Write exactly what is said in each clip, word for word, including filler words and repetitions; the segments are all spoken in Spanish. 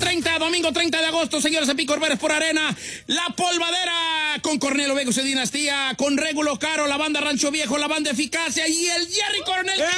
treinta, domingo treinta de agosto, señores, en Pico Rivera por Arena. La Polvadera con Cornelio Vega y su dinastía, con Régulo Caro, la banda Rancho Viejo, la banda Eficacia y el Jerry Coronel. ¡Eh!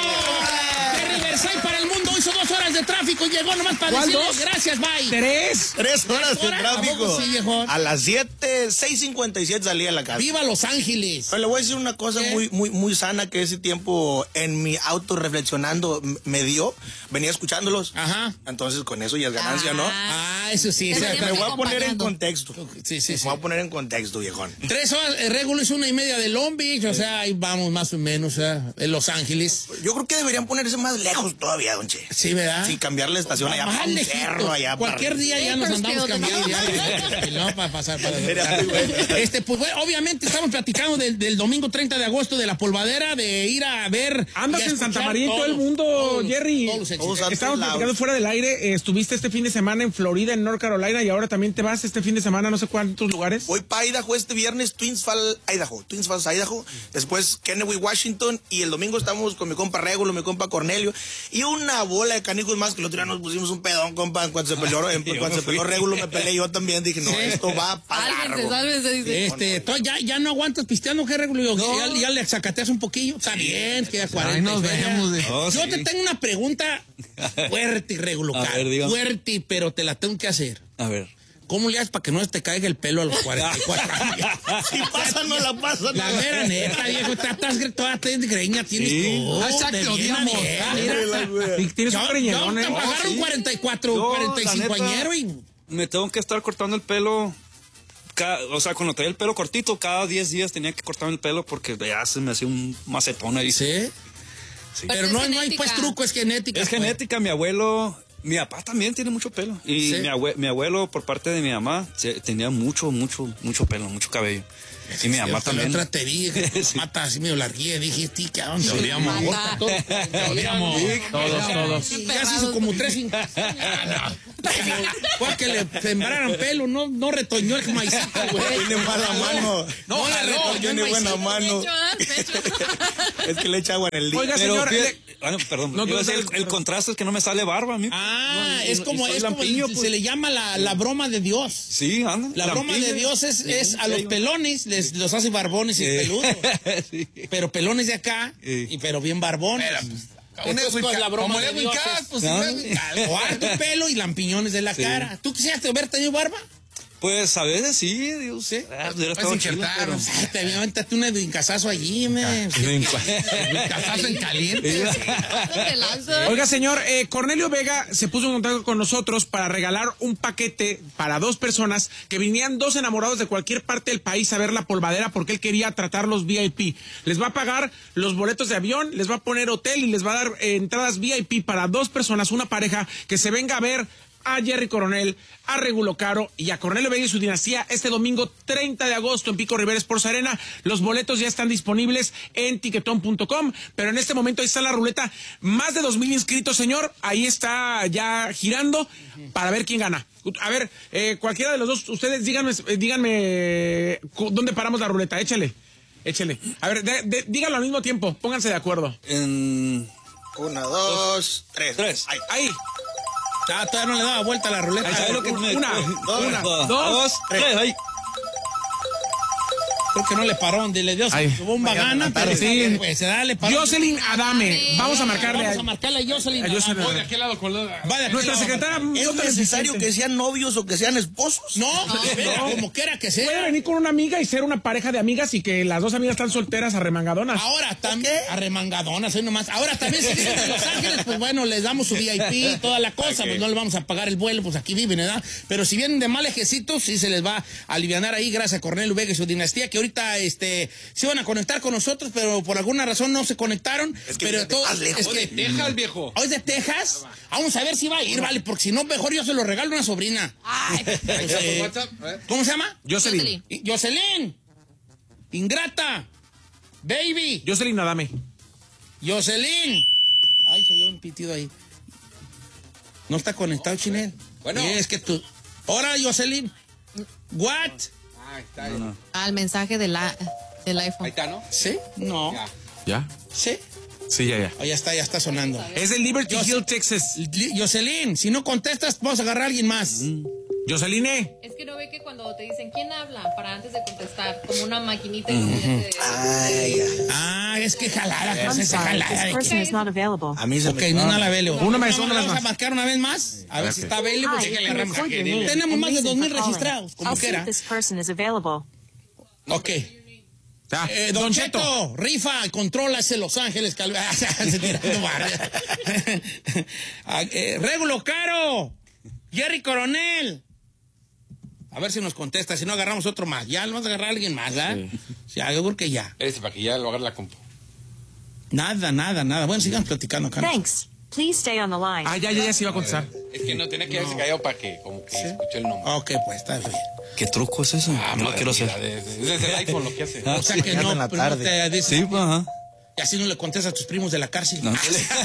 De Riverside para el mundo hizo dos horas de tráfico y llegó nomás para decirles gracias, bye. ¿Tres? Tres horas de tráfico. Sí, a las siete, seis cincuenta y siete salí a la casa. ¡Viva Los Ángeles! Pero le voy a decir una cosa muy, muy, muy sana que ese tiempo en mi auto reflexionando me dio. Venía escuchándolos. Ajá. Entonces con eso ya es ganancia, ¿no? Ah, eso sí. Me, sí, me voy a poner en contexto. Sí, sí, sí. Me voy a poner en contexto, viejón. Tres horas, el Régulo es una y media de Long Beach, o sea, ahí vamos más o menos, o sea, en Los Ángeles. Yo creo que deberían ponerse más lejos todavía, don Che. Sí, ¿verdad? Sí, cambiar la estación allá para un cerro, allá Cualquier para... día ya nos andamos cambiando. Ya, no, para pasar, para Este, pues, bueno, obviamente estamos platicando del, del domingo treinta de agosto de la Polvadera, de ir a ver... Andas en Santa María y todo el mundo, todos, Jerry. Todos todos Estamos platicando fuera del aire. Eh, estuviste este fin de semana en Florida, en North Carolina, y ahora también te vas este fin de semana a no sé cuántos lugares. Voy para Idaho este viernes, Twins Falls, Idaho. Twins Falls, Idaho. Después Kennewick, Washington. Y el domingo estamos con mi compa Régulo, mi compa Cornelio. Y una bola de canijos más que el otro día nos pusimos un pedón, compa. Cuando se peleó, en, cuando se peleó Régulo me peleé yo también. Dije, no, esto va para largo. Sálvese, dice. Este, no, no. Ya, ya no aguantas pisteando, ¿qué Régulo? No. Ya, ya le sacateas un poquillo. Está sí. bien, que ya cuarenta. Nos vemos de... oh, yo sí. te tengo una pregunta fuerte, Régulo, fuerte, pero te la tengo que hacer. A ver. ¿Cómo le haces para que no se te caiga el pelo a los cuarenta y cuatro años? Si pasa, no la pasa. La mera neta, viejo, estás toda greña, tienes sí. todo. Exacto, bien, bien, tienes un greñón, ¿eh? Te pagaron cuarenta y cuatro, cuarenta y cinco añero y... Me tengo que estar cortando el pelo... Cada, o sea, cuando traía el pelo cortito, cada diez días tenía que cortarme el pelo porque ya se me hacía un macetón ahí. ¿Sí? Sí. Pero, Pero no, no hay pues truco, es genética. Es pues. genética, mi abuelo... Mi papá también tiene mucho pelo. Y ¿sí? mi, abue mi abuelo, por parte de mi mamá, tenía mucho, mucho, mucho pelo, mucho cabello. Sí, y mi mamá también. La otra te vi, sí. Mata así medio larguilla, dije, ¿sí? ¿Qué onda? Te odiamos. Te odiamos. Todos, todos. Ya se hizo como tres... Fue que le sembraran pelo, no, no retoñó el maicito, güey. Tiene mala mano. No, no le retoñó tiene buena mano. Es que le echa agua en el día. Oiga, señor... Bueno, perdón, no, no, el, el contraste es que no me sale barba a mí. Ah, no, es como, es lampiño, como pues. Se le llama la, la broma de Dios. Sí, anda. La lampiño. Broma de Dios es, sí, es a los pelones, les los hace barbones y eh. peludos. Sí. Pero pelones de acá, eh. y pero bien barbones. Pero, Entonces, pues, la broma de Dios es, pues, ¿no? Cuarto pelo y lampiñones de la sí. cara. ¿Tú quisieras haber tenido barba? Pues a veces sí, Dios sé. Ah, pues injertar, te avéntate un encasazo allí, me. Encasazo en caliente. Oiga, señor, eh, Cornelio Vega se puso en contacto con nosotros para regalar un paquete para dos personas que vinieran dos enamorados de cualquier parte del país a ver la Polvadera porque él quería tratarlos V I P. Les va a pagar los boletos de avión, les va a poner hotel y les va a dar eh, entradas V I P para dos personas, una pareja que se venga a ver a Jerry Coronel, a Régulo Caro y a Cornelio Vega y su dinastía este domingo treinta de agosto en Pico Rivera Sports Arena. Los boletos ya están disponibles en tiquetón punto com, pero en este momento ahí está la ruleta. Más de dos mil inscritos, señor. Ahí está ya girando para ver quién gana. A ver, eh, cualquiera de los dos, ustedes díganme, díganme dónde paramos la ruleta. Échale, échale. A ver, de, de, díganlo al mismo tiempo, pónganse de acuerdo. En... Una, dos, tres. Tres. Ahí. Ahí. Ah, todavía no le daba vuelta a la ruleta. Ahí, lo que me... Una, dos, una, dos, dos tres. tres. Ahí. Creo que no le paró donde le dio su bomba gana, pero sí. Pues, dale, Jocelyn Adame. Vamos a marcarle. Vamos a marcarle a Jocelyn Adame. ¿De qué lado con la... Vaya, nuestra secretaria. ¿Es necesario que sean novios o que sean esposos? No, no, no, como quiera que sea. Puede venir con una amiga y ser una pareja de amigas y que las dos amigas están solteras arremangadonas. Ahora también. Arremangadonas, soy nomás. Ahora también si viven en Los Ángeles, pues bueno, les damos su V I P y toda la cosa, okay. Pues no les vamos a pagar el vuelo, pues aquí viven, ¿verdad? Pero si vienen de mal ejecitos, sí se les va a alivianar ahí, gracias a Cornelio Vega y su dinastía, que ahorita, este, se iban a conectar con nosotros, pero por alguna razón no se conectaron. Es que pero todo, es que de Texas, viejo. ¿Oh, es de Texas? Vamos a ver si va a ir, vale, porque si no, mejor yo se lo regalo a una sobrina. Ay. Pues, eh, ¿cómo se llama? Jocelyn. Jocelyn. Ingrata. Baby. Jocelyn Adame. Jocelyn. Ay, se dio un pitido ahí. No está conectado, Chinel. Bueno. Y es que tú. Ahora, Jocelyn. What? Ah, está ahí. No, no. Al mensaje de la, del iPhone. Ahí está, ¿no? ¿Sí? No. ¿Ya? ¿Sí? Sí, ya, ya. Oh, ya está, ya está sonando. Es de Liberty Yo- Hill, Texas. Li- Jocelyn, si no contestas, vamos a agarrar a alguien más. Joceline. Es que no ve que cuando te dicen quién habla para antes de contestar, como una maquinita y ya te- Ay, ya. Ah, es que jalada, que es I'm esa sorry, jalada. this de person que- is not available. A mí se Ok, me... no, no la veo. Una más, Vamos- una vamos más. a marcar una vez más. A ver si está available. Hi, Pues sí you que le can agarramos. record your name Tenemos and más de reason dos mil for calling. registrados, como I'll see quiera. if this person is available. Ok. Ah, Eh, don Cheto, rifa, controla ese Los Ángeles. Cal- Se tirando barra. Ah, eh, Régulo Caro, Jerry Coronel. A ver si nos contesta, si no agarramos otro más. Ya vamos a agarrar a alguien más, ¿verdad? Sí. Ya, yo creo que ya. Ese, para que ya lo agarre la compu. Nada, nada, nada. Bueno, sigamos platicando, Carlos. Thanks. Please stay on the line. Ah, ya, ya, ya se iba a contestar. Es que no, tenía que haberse callado para que, como que escuche el nombre. Ok, pues está bien. ¿Qué truco es eso? Ah, no lo madre quiero mía, hacer. Es desde el iPhone lo que hace. O sea que ya no, en la pero no tarde. te dice- Sí, pues, ajá. Y así no le contestas a tus primos de la cárcel. No.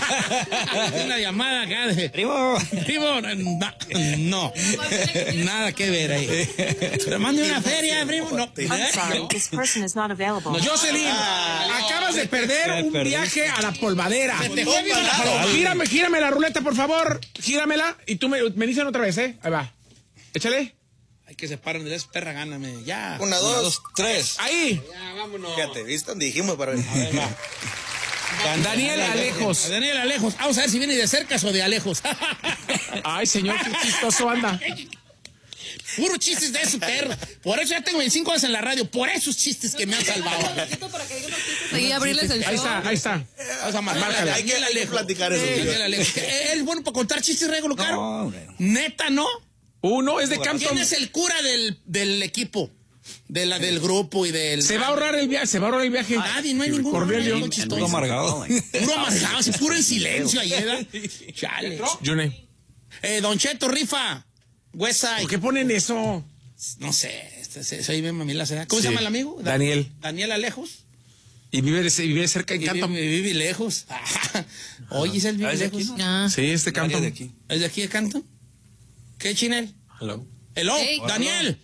Una llamada acá de... Primo. Primo, no, no. Nada que ver ahí. Pero mande una feria, primo. No. I'm sorry, this person is not available. Jocelyn, acabas de perder un viaje a la polvadera. Se te fue viva la paloma. Gírame, gírame la ruleta, por favor. Gíramela y tú me, me dicen otra vez, ¿eh? Ahí va. Échale. Hay que se paren de esa perra, gáname. Ya. Una, Una, dos. dos, tres. Ahí. Fíjate, ¿viste? Dijimos para ver. Ahí va. Daniel Alejos. Daniel Alejos. Vamos a ver si viene de cerca o de Alejos. Ay, señor, qué chistoso anda. Puro chistes de eso, perro. Por eso ya tengo veinticinco años en la radio. Por esos chistes que me han salvado. Para que digan los chistes ahí, abrirles el show. Ahí está, ahí está. Vamos a marcarle. Hay que- hay que platicar eso, Sí, sí. Daniel Alejos. ¿Él es bueno para contar chistes, Régulo Caro? No, hombre. Neta, ¿no? Uno es de Campton. ¿Quién es el cura del, del equipo? De la, del grupo y del... Se va a ahorrar el viaje, se va a ahorrar el viaje. Nadie, no hay ninguno. Cornelio. no hay chistoso. Puro amargado. Puro amargado, así, puro en silencio ahí, ¿verdad? Chale. June. Eh, Don Cheto, rifa. Westside. ¿Por qué ponen eso? No sé, este, se- soy bien mamila, ¿será? ¿Cómo Sí. se llama el amigo? Da- Daniel. Daniel Alejos. Y vive, vive cerca en Y Campton. vive, vive lejos. Oye, ¿es el vive ¿Es de lejos? aquí, Ah. Sí, es de Área Campton. de aquí. ¿Es de aquí de Canton? ¿Qué, Chinel? Hello. Hello, Hey. Daniel.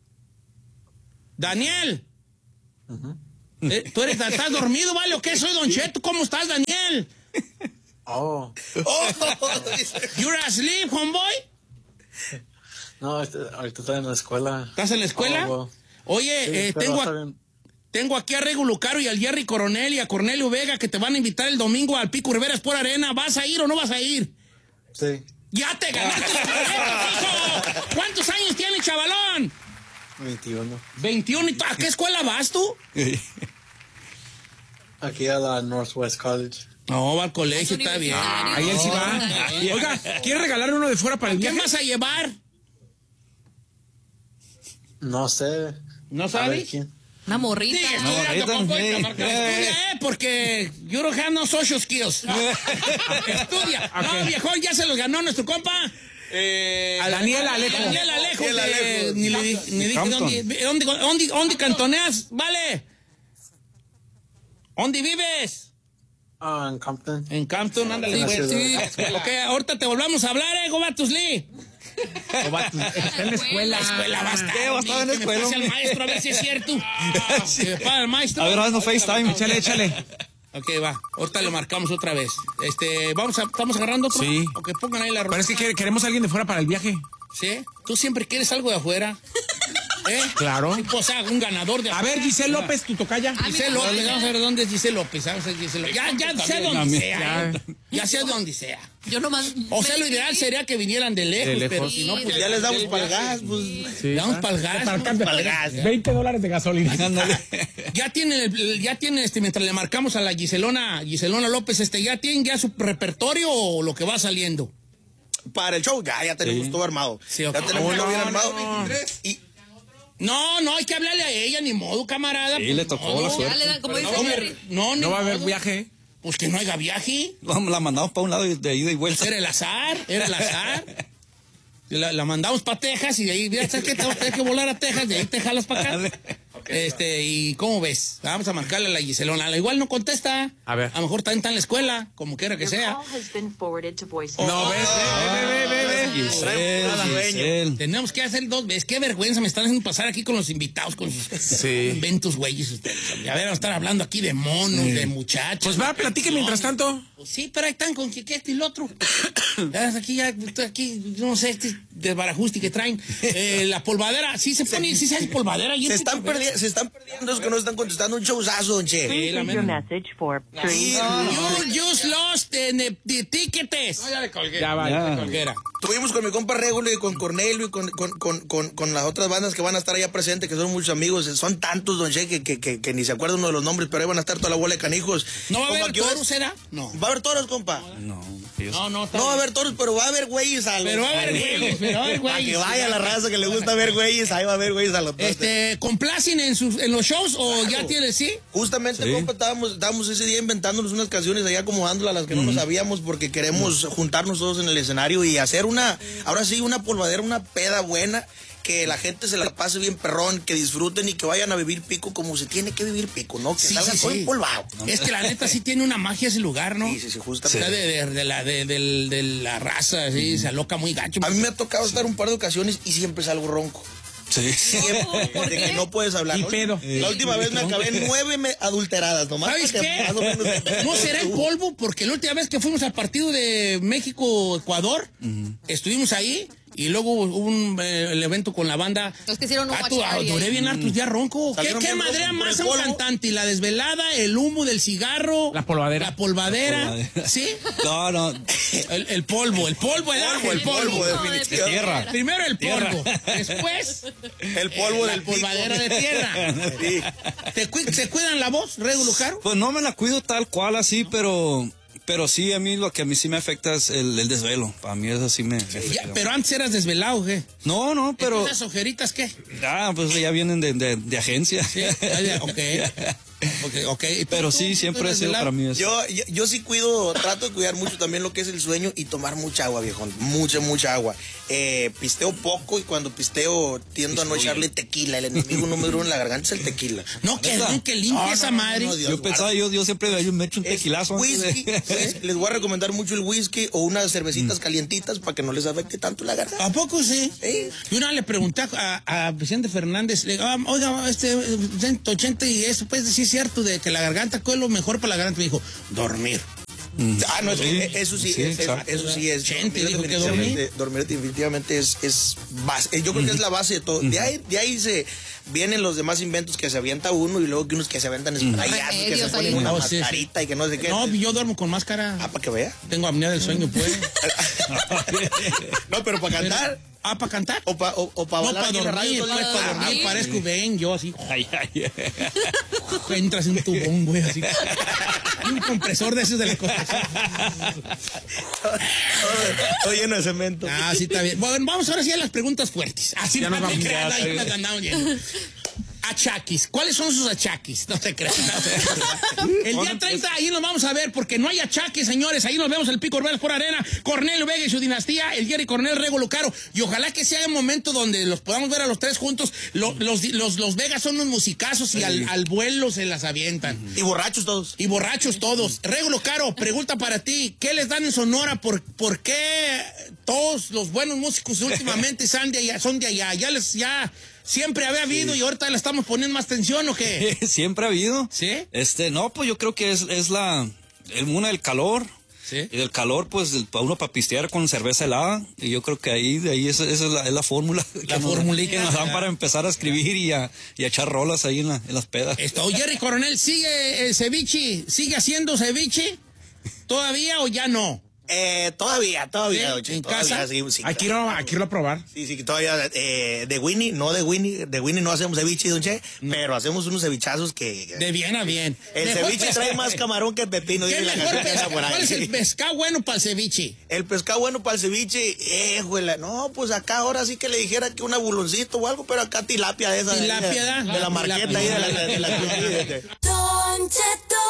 Daniel. Eh, ¿Tú eres, estás dormido, vale? ¿O qué? Soy Don Cheto. ¿Cómo estás, Daniel? Oh, ¿You're asleep, homeboy? no, este- ahorita estoy en la escuela. ¿Estás en la escuela? Oh, well. Oye, Sí, eh, pero tengo, está a- bien. tengo aquí a Régulo Caro y al Jerry Coronel y a Cornelio Vega que te van a invitar el domingo al Pico Riveras por Arena. ¿Vas a ir o no vas a ir? Sí, ¡Ya te ganaste los boletos, hijo! ¿Cuántos años tiene, chavalón? veintiuno. veintiuno. ¿Y tú- ¿A qué escuela vas tú? Aquí a la Northwest College. No, va al colegio, está bien. Ahí él sí va. Oiga, ¿quiere regalarle uno de fuera para el ¿Qué viaje? vas a llevar? No sé. ¿No A ver sabes? quién. Una morrita. Sí, No, estudiando, ahorita, compa, eh, marca, eh. estudia, eh, porque you don't have no social skills. Estudia. No, viejón, ya se los ganó nuestro compa. Eh, A Daniel Alejo. Daniel Alejo. Daniel de- Alejo. Ni le di- ni dije Campton. dónde, dónde, dónde, dónde cantoneas, vale. ¿Dónde vives? Ah, en Compton. En Campton, ándale. Sí, pues. sí. Ok, ahorita te volvamos a hablar, eh, Gobatus Lee. Está en la escuela. La escuela va a estar. ¿Qué? ¿Va a estar en la Que me escuela? pase el maestro a ver si es cierto. Que me pase el maestro. A ver, haznos FaceTime. Échale, échale. Ok, va. Ahorita le marcamos otra vez. Este, vamos a, ¿estamos agarrando otro? Sí. Ok, pongan ahí la Pero ropa. es que quere- queremos a alguien de fuera para el viaje. ¿Sí? Tú siempre quieres algo de afuera. ¿Eh? Claro. Tipo, o sea, un ganador de A afuera. ver, Giselle López, tu tocaya. Giselle López, vamos a ver dónde es Giselle López. Vamos a ver Giselle López. Ya, ya sé dónde sea. ¿eh? Ya sé dónde sea. Yo nomás. O sea, lo ideal sería que vinieran de lejos, De lejos. pero si no, pues Ya les damos para el gas, pues. le damos para el gas. Para el cambio. Pa'l gas. veinte dólares de gasolina. Ándale. Ya tienen, el- ya tienen, este, mientras le marcamos a la Giselona, Giselona López, este, ya tienen ya su repertorio o lo que va saliendo. Para el show, ya, ya tenemos Sí. todo armado. Sí, ok. Ya tenemos Oh, todo bien no, armado. Y No, no, hay que hablarle a ella, ni modo, camarada. Sí, pues, le tocó no, la no. suerte. Ya le dan, como dice No, Jerry. no, ni No va a haber modo. viaje. Pues que no haya viaje. La la mandamos para un lado y de ida y vuelta. Era el azar, era el azar. La, la mandamos para Texas y de ahí, mira, ¿sabes qué? Tengo que volar a Texas, de ahí te jalas para acá. Este, y ¿cómo ves? Vamos a marcarle a la Giselona. Al igual no contesta. A ver. A lo mejor también está en la escuela, como quiera que Your sea. call has been forwarded to voicemail. No, ves, ve, ve, ve, ve, ve. Giselle, Nada. Giselle. Tenemos que hacer dos veces. Qué vergüenza me están haciendo pasar aquí con los invitados, con sus Sí. inventos, güeyes. ustedes. A ver, vamos a estar hablando aquí de monos, de muchachos. Pues va, platique mientras tanto. Pues sí, pero ahí están con que, que este y el otro. Ya, aquí, ya, aquí, no sé, este desbarajuste que traen. Eh, la polvadera, sí se pone, sí se hace polvadera. Y Se este están, papel. perdi- se están perdiendo, es que no están contestando un showzazo, don Che. Sí, la Leave your mera. message for three. You just lost the, the, the tickets. Ya le colgué. Ya va, Ya. ya colgué. Era. Tuvimos con mi compa Regulo y con Cornelio y con, con, con, con, con las otras bandas que van a estar allá presentes, que son muchos amigos. Son tantos, don Che, que, que, que, que ni se acuerda uno de los nombres, pero ahí van a estar toda la bola de canijos. ¿No va a Compa, haber ¿qué horas? toros, será? No. Va a haber toros, compa. No, que yo- No, no, está No va a bien. haber toros, pero va a haber güeyes a los... Pero va a haber güeyes, pero va a haber Para güeyes. que vaya la raza que le gusta ver güeyes, ahí va a haber güeyes a los toros. Este, ¿complacen en, sus, en los shows o ya tiene, sí? Justamente, Sí. compa, estábamos, estábamos ese día inventándonos unas canciones allá acomodándolas, las que no nos sabíamos, porque queremos juntarnos todos en el escenario y hacer una, ahora sí, una polvadera, una peda buena, que la gente se la pase bien perrón, que disfruten y que vayan a vivir pico como se tiene que vivir pico, ¿no? Que Sí, salgan sí, todo sí. empolvado. Es que la neta sí tiene una magia ese lugar, ¿no? Sí, sí, sí, O justamente. sea, de, de, de la, de, del- de la raza, sí, se aloca muy gacho. A mí me ha tocado estar un par de ocasiones y siempre salgo ronco. Sí. Siempre, ¿Por de qué? que no puedes hablar. Y ¿no? pedo. La última vez me acabé nueve me- adulteradas, nomás. ¿Sabes para que qué? más o menos- ¿No será el polvo? Porque la última vez que fuimos al partido de México-Ecuador, estuvimos ahí y luego hubo un, eh, el evento con la banda. Los que hicieron un Ah, tú, watch ah, party duré ahí. bien hartos ya ronco. ¿Qué, Salieron qué bien madrea roncos por más el a un polvo. cantante? ¿La desvelada, el humo del cigarro? La polvadera. La polvadera. La polvadera. ¿Sí? No, no. El, el polvo, el polvo, ¿verdad? Polvo, el polvo, definitivamente. Tierra. Primero el polvo, después El polvo la del pico. polvadera de tierra. Sí. ¿Te, cui- ¿Se cuidan la voz, Regulo Caro? Pues no me la cuido tal cual así, pero pero sí a mí lo que a mí sí me afecta es el, el desvelo. Para mí eso sí me, me afecta. Ya, pero antes eras desvelado, ¿qué? No, no, pero ¿Esas ojeritas qué? ah, pues ya vienen de, de, de agencia. Sí, ya, ok. Ok, ok. ¿Y tú- Pero tú- sí, tú siempre ha eres sido desvelado? para mí eso. Yo, yo, yo sí cuido, trato de cuidar mucho también lo que es el sueño y tomar mucha agua, viejón. Mucha, mucha agua. Eh, pisteo poco y cuando pisteo tiendo a no echarle tequila. El enemigo número uno en la garganta es el tequila. No, que, ¿Neta? no, que limpia No, esa no, no, madre. no, Dios Yo pensaba, yo, yo siempre yo me echo un Es tequilazo antes de- whisky. pues, les voy a recomendar mucho el whisky o unas cervecitas calientitas para que no les afecte tanto la garganta. ¿A poco sí? Sí. Y una vez le pregunté a, a Vicente Fernández, le digo, ah, oiga, este, ciento ochenta y eso, pues sí es cierto, de que la garganta, ¿cuál es lo mejor para la garganta? Me dijo, dormir. Ah, no, Sí, eso, eso sí, sí, es, es- exacto. eso sí es. Chente, dormir dijo que definitivamente- dormir definitivamente es, es base. Yo creo que es la base de todo. De ahí, de ahí se vienen los demás inventos que se avienta uno y luego que unos que se aventan sprayazos, que se Remedios ponen ahí. una No, sí, sí. mascarita y que no sé qué. No, yo duermo con máscara. Ah, para que vea. Tengo apnea del sueño, pues. No, pero para cantar. Ah, ¿para cantar? O para o, o pa No, bailar para aquí en la dormir, radio. pues, todo el para día. dormir. Ah, Parezco Ben, yo así. Ay, ay, ay. Entras en un tubón, güey, así. Un compresor de esos de la cosa. Todo lleno de cemento. Ah, sí, está bien. Bueno, vamos ahora sí a las preguntas fuertes. Así Ya nos no me vamos. crean, Ya, ahí sí. nos andamos yendo. Achaquis. ¿Cuáles son sus achaquis? No se crean. El día treinta, ahí nos vamos a ver, porque no hay achaques, señores. Ahí nos vemos el Pico Orbelas por Arena, Cornelio Vega y su dinastía, el Jerry Cornel, Regulo Caro. Y ojalá que sea un momento donde los podamos ver a los tres juntos. Lo- los, los, los Vegas son unos musicazos y al, al vuelo se las avientan. Y borrachos todos. Y borrachos todos. Regulo Caro, pregunta para ti. ¿Qué les dan en Sonora? ¿Por, por qué todos los buenos músicos últimamente son de allá? Son de allá? ¿Ya les, ya siempre había habido y ahorita le estamos poniendo más tensión o qué? Siempre ha habido. ¿Sí? Este, no, pues yo creo que es, es la, el, una, el calor. Sí. Y del calor, pues, el- para uno para pistear con cerveza helada. Y yo creo que ahí, de ahí, esa, esa es la, es la fórmula. La que nos- formulita. que nos dan para empezar a escribir y a, y a echar rolas ahí en, la- en las pedas. Esto, Jerry Coronel, ¿sigue el ceviche? ¿Sigue haciendo ceviche? ¿Todavía o ya no? Eh, todavía, todavía, ¿Sí? don Che, ¿En todavía, casa? sí, sí, Hay que irlo, hay que irlo a probar. Sí, sí, que todavía eh, de Winnie, no de Winnie, de Winnie no hacemos ceviche, don Che, pero hacemos unos cevichazos que... De bien a bien. el Mejor ceviche pes- trae más camarón que pepino, ¿Qué dice la mejor canción que anda pesca- por ahí. ¿Cuál es el pescado bueno para el ceviche? El pescado bueno para el ceviche, eh, güey, no, pues acá ahora sí que le dijera que un abuloncito o algo, pero acá tilapia de esa. Tilapia, de, ¿da? de la marqueta ahí, de la... De la, de la- Don Cheto